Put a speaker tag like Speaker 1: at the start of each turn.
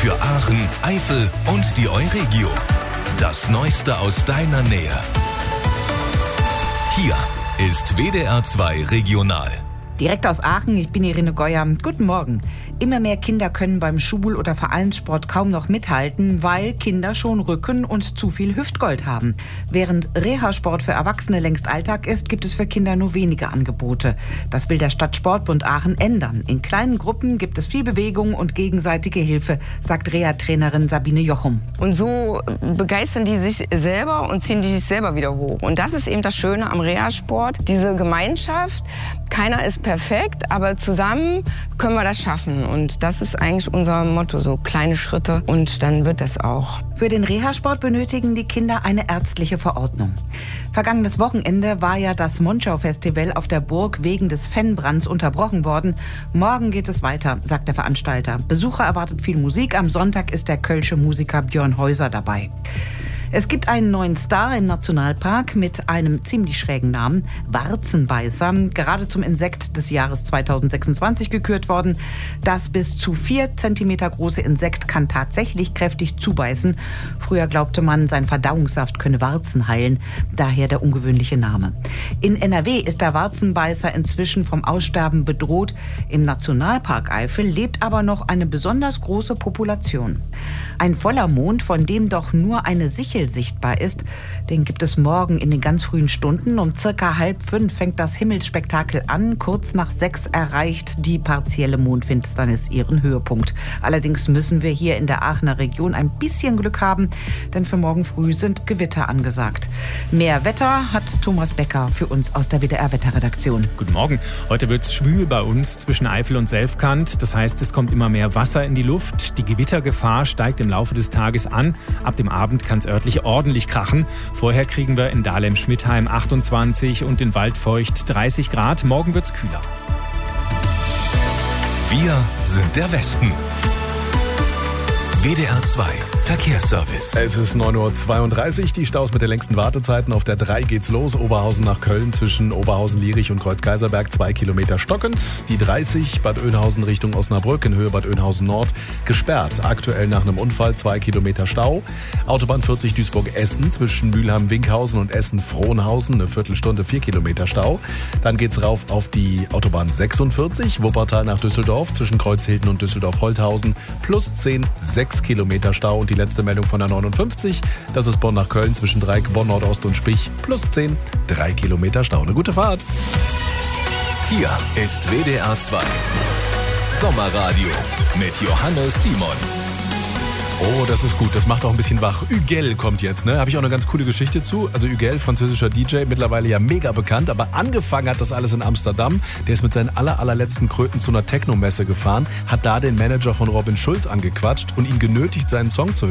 Speaker 1: Für Aachen, Eifel und die Euregio. Das Neueste aus deiner Nähe. Hier ist WDR 2 Regional.
Speaker 2: Direkt aus Aachen, ich bin Irene Geuer. Guten Morgen. Immer mehr Kinder können beim Schul- oder Vereinssport kaum noch mithalten, weil Kinder schon Rücken und zu viel Hüftgold haben. Während Reha-Sport für Erwachsene längst Alltag ist, gibt es für Kinder nur wenige Angebote. Das will der Stadtsportbund Aachen ändern. In kleinen Gruppen gibt es viel Bewegung und gegenseitige Hilfe, sagt Reha-Trainerin Sabine Jochum.
Speaker 3: Und so begeistern die sich selber und ziehen die sich selber wieder hoch. Und das ist eben das Schöne am Reha-Sport, diese Gemeinschaft. Keiner ist perfekt, aber zusammen können wir das schaffen. Und das ist eigentlich unser Motto, so kleine Schritte und dann wird das auch.
Speaker 2: Für den Reha-Sport benötigen die Kinder eine ärztliche Verordnung. Vergangenes Wochenende war ja das Monschau-Festival auf der Burg wegen des Fanbrands unterbrochen worden. Morgen geht es weiter, sagt der Veranstalter. Besucher erwartet viel Musik. Am Sonntag ist der kölsche Musiker Björn Häuser dabei. Es gibt einen neuen Star im Nationalpark mit einem ziemlich schrägen Namen, Warzenbeißer, gerade zum Insekt des Jahres 2026 gekürt worden. Das bis zu 4 Zentimeter große Insekt kann tatsächlich kräftig zubeißen. Früher glaubte man, sein Verdauungssaft könne Warzen heilen, daher der ungewöhnliche Name. In NRW ist der Warzenbeißer inzwischen vom Aussterben bedroht. Im Nationalpark Eifel lebt aber noch eine besonders große Population. Ein voller Mond, von dem doch nur eine Sichel sichtbar ist, den gibt es morgen in den ganz frühen Stunden. Um circa 4:30 fängt das Himmelsspektakel an. Kurz nach 6 erreicht die partielle Mondfinsternis ihren Höhepunkt. Allerdings müssen wir hier in der Aachener Region ein bisschen Glück haben, denn für morgen früh sind Gewitter angesagt. Mehr Wetter hat Thomas Becker für uns aus der WDR-Wetterredaktion.
Speaker 4: Guten Morgen. Heute wird es schwül bei uns zwischen Eifel und Selfkant. Das heißt, es kommt immer mehr Wasser in die Luft. Die Gewittergefahr steigt im Laufe des Tages an. Ab dem Abend kann es örtlich ordentlich krachen. Vorher kriegen wir in Dahlem-Schmidtheim 28 und in Waldfeucht 30 Grad. Morgen wird's kühler.
Speaker 1: Wir sind der Westen. WDR 2 Verkehrsservice.
Speaker 5: Es ist 9:32 Uhr. Die Staus mit den längsten Wartezeiten. Auf der 3 geht's los. Oberhausen nach Köln zwischen Oberhausen-Lierich und Kreuz-Kaiserberg 2 Kilometer stockend. Die 30 Bad Oeynhausen Richtung Osnabrück in Höhe Bad Oeynhausen Nord gesperrt. Aktuell nach einem Unfall 2 Kilometer Stau. Autobahn 40 Duisburg-Essen zwischen Mülheim-Winkhausen und Essen-Frohnhausen eine Viertelstunde 4 Kilometer Stau. Dann geht's rauf auf die Autobahn 46 Wuppertal nach Düsseldorf zwischen Kreuzhilden und Düsseldorf-Holthausen plus 10 6 Kilometer Stau. Und die letzte Meldung von der 59, das ist Bonn nach Köln zwischen Dreieck, Bonn Nordost und Spich plus 10 3 Kilometer Stau. Eine gute Fahrt.
Speaker 1: Hier ist WDR 2 Sommerradio mit Johannes Simon.
Speaker 5: Oh, das ist gut. Das macht auch ein bisschen wach. Hügel kommt jetzt, ne? Habe ich auch eine ganz coole Geschichte zu. Also Hügel, französischer DJ, mittlerweile ja mega bekannt, aber angefangen hat das alles in Amsterdam. Der ist mit seinen allerletzten Kröten zu einer Techno-Messe gefahren, hat da den Manager von Robin Schulz angequatscht und ihn genötigt, seinen Song zu hören.